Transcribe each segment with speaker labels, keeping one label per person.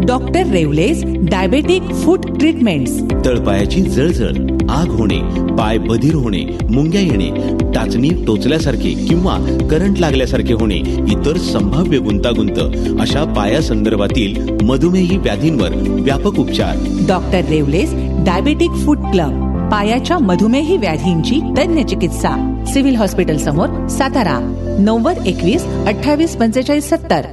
Speaker 1: Doctor रेवलेस diabetic फूट treatments.
Speaker 2: तळपायाची जळजळ, आग होणे, पाय बधीर होणे, मुंग्या येणे, टाचणी टोचल्यासारखे किंवा करंट लागल्यासारखे होणे, इतर संभाव्य गुंतागुंत अशा पायासंदर्भातील मधुमेही व्याधींवर व्यापक उपचार.
Speaker 1: डॉक्टर रेवलेस डायबेटिक फूट क्लब. पायाच्या मधुमेही व्याधींची तज्ञ चिकित्सा. सिव्हिल हॉस्पिटल समोर, सातारा. 9021284570.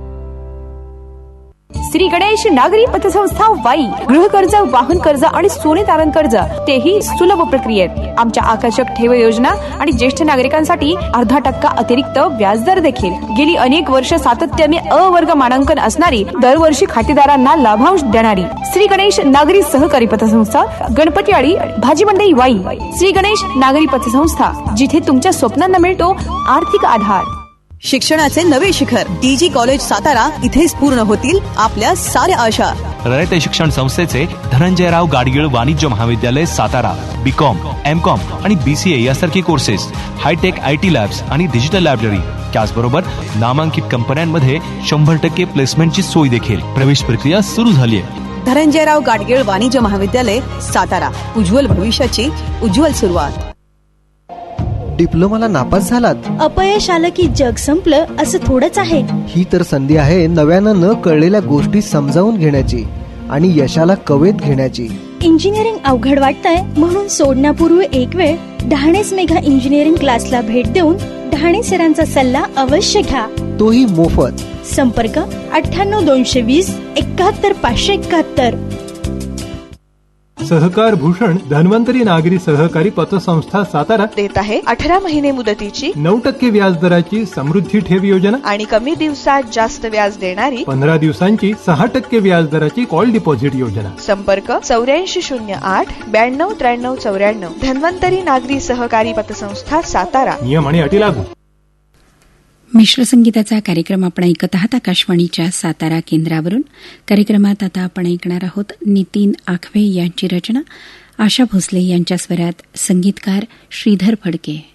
Speaker 3: श्री गणेश नागरी पतसंस्था वाई. गृह कर्ज, वाहन कर्ज आणि सोने तारण कर्ज, तेही सुलभ प्रक्रियेत. आमच्या आकर्षक ठेव योजना आणि ज्येष्ठ नागरिकांसाठी 0.5% अतिरिक्त व्याजदर देखील. गेली अनेक वर्ष सातत्याने वर्ग मानांकन असणारी, दरवर्षी खातेदारांना लाभांश देणारी श्री गणेश नागरी सहकारी पतसंस्था, गणपतीवाडी, भाजी मंडई, वाई. श्री गणेश नागरी पतसंस्था, जिथे तुमच्या स्वप्नांना मिळतो आर्थिक आधार.
Speaker 4: शिक्षणाचे नवे शिखर DG कॉलेज सातारा, इथेच पूर्ण होतील आपल्या साऱ्या आशा.
Speaker 5: रयते शिक्षण संस्थेचे धनंजयराव गाडगीळ वाणिज्य महाविद्यालय सातारा, BCom, MCom आणि BCA यासारखे कोर्सेस, हायटेक IT लॅब्स आणि डिजिटल लायब्ररी, त्याचबरोबर नामांकित कंपन्यांमध्ये 100% प्लेसमेंटची सोय देखील. प्रवेश प्रक्रिया सुरू झाली आहे.
Speaker 4: धनंजयराव गाडगीळ वाणिज्य महाविद्यालय सातारा, उज्ज्वल भविष्याची उज्ज्वल सुरुवात.
Speaker 6: डिप्लोमाला नापास झालात?
Speaker 7: अपयश आलं की जग संपलं असं थोडंच आहे.
Speaker 6: ही तर संधी आहे नव्यानं न कळलेल्या गोष्टी समजावून घेण्याची आणि यशाला कवेत घेण्याची.
Speaker 7: इंजिनिअरिंग अवघड वाटतंय म्हणून सोडण्यापूर्वी एक वेळ डहाणेस मेघा इंजिनिअरिंग क्लासला भेट देऊन डहाणे सरांचा सल्ला अवश्य घ्या.
Speaker 6: तोही मोफत.
Speaker 7: संपर्क 98 220 71 571.
Speaker 8: सहकार भूषण धन्वंतरी नागरी सहकारी पतसंस्था सातारा
Speaker 9: देत आहे 18 महिने मुदतीची
Speaker 8: 9% व्याजदराची समृद्धी ठेव योजना
Speaker 9: आणि कमी दिवसात जास्त व्याज देणारी
Speaker 8: 15 दिवसांची 6% व्याजदराची कॉल डिपॉझिट योजना.
Speaker 9: संपर्क 8408 92 93 94. धन्वंतरी नागरी सहकारी पतसंस्था सातारा.
Speaker 8: नियम आणि अटी लागू.
Speaker 10: मिश्र संगीताचा कार्यक्रम आपण ऐकत आहात आकाशवाणीच्या सातारा केंद्रावरून. कार्यक्रमात आता आपण ऐकणार आहोत नितीन आखवे यांची रचना, आशा भोसले यांच्या स्वरात संगीतकार श्रीधर फडके.